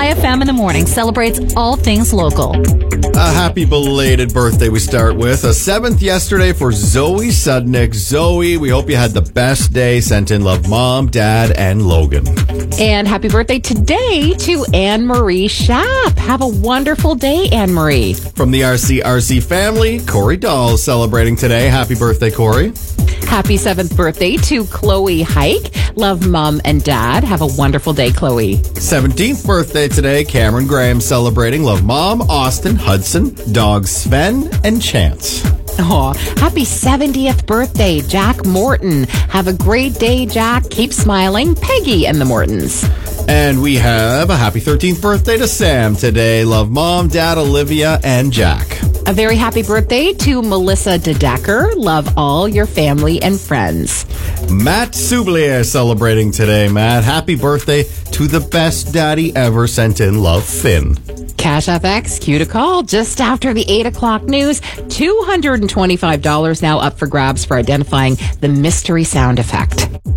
Chai FM in the morning celebrates all things local. A happy belated birthday we start with. A 7th yesterday for Zoe Sudnick. Zoe, we hope you had the best day. Sent in love, Mom, Dad, and Logan. And happy birthday today to Anne-Marie Schaap. Have a wonderful day, Anne-Marie. From the RC family, Corey Dahl is celebrating today. Happy birthday, Corey. Happy 7th birthday to Chloe Hike. Love Mom and Dad. Have a wonderful day, Chloe. 17th birthday today, Cameron Graham celebrating. Love Mom, Austin, Hudson, dog Sven, and Chance. Oh, happy 70th birthday, Jack Morton. Have a great day, Jack. Keep smiling. Peggy and the Mortons. And we have a happy 13th birthday to Sam today. Love Mom, Dad, Olivia, and Jack. A very happy birthday to Melissa DeDecker. Love all your family and friends. Matt Soublier celebrating today. Matt, happy birthday to the best daddy ever. Sent in love, Finn. Cash FX, cue to call just after the 8 o'clock news. $225 now up for grabs for identifying the mystery sound effect.